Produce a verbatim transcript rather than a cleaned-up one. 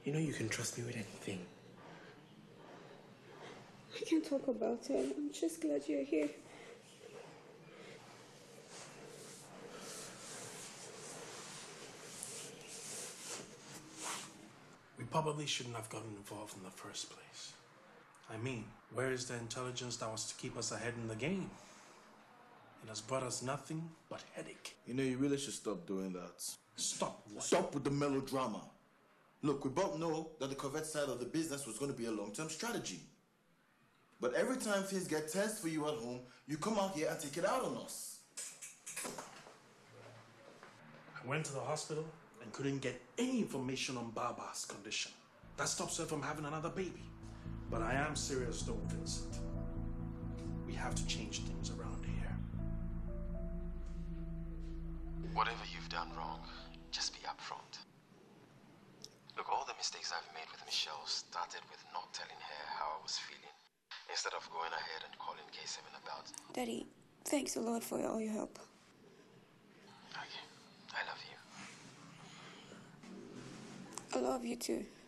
You know you can trust me with anything. I can't talk about it. I'm just glad you're here. We probably shouldn't have gotten involved in the first place. I mean, where is the intelligence that was to keep us ahead in the game? It has brought us nothing but headache. You know, you really should stop doing that. Stop what? Stop with the melodrama. Look, we both know that the Corvette side of the business was going to be a long-term strategy. But every time things get tense for you at home, you come out here and take it out on us. I went to the hospital and couldn't get any information on Baba's condition. That stops her from having another baby. But I am serious though, Vincent. We have to change things around here. Whatever you've done wrong, just be upfront. Look, all the mistakes I've made with Michelle started with not telling her how I was feeling, instead of going ahead and calling K seven about it. Daddy, thanks a lot for all your help. Okay, I love you. I love you too.